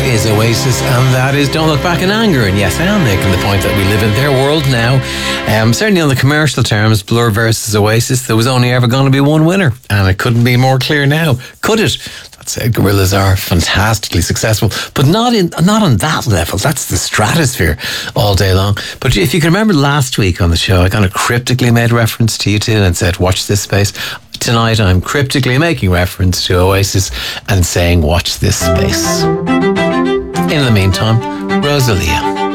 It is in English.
is Oasis, and that is Don't Look Back in Anger. And yes, I am making the point that we live in their world now. Certainly on the commercial terms, Blur versus Oasis, there was only ever going to be one winner, and it couldn't be more clear now, could it? That said, Gorillaz are fantastically successful, but not on that level. That's the stratosphere all day long. But if you can remember last week on the show, I kind of cryptically made reference to U2 and said, watch this space. Tonight I'm cryptically making reference to Oasis and saying, watch this space. In the meantime, Rosalia.